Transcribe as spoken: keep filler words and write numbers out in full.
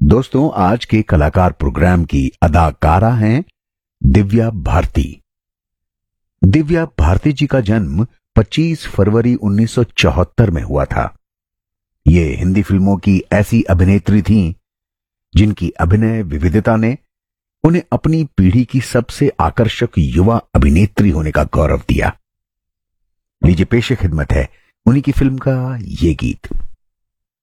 दोस्तों, आज के कलाकार प्रोग्राम की अदाकारा हैं दिव्या भारती। दिव्या भारती जी का जन्म पच्चीस फरवरी उन्नीस सौ चौहत्तर में हुआ था। ये हिंदी फिल्मों की ऐसी अभिनेत्री थीं जिनकी अभिनय विविधता ने उन्हें अपनी पीढ़ी की सबसे आकर्षक युवा अभिनेत्री होने का गौरव दिया। लीजिए पेश खिदमत है उन्हीं की फिल्म का ये गीत।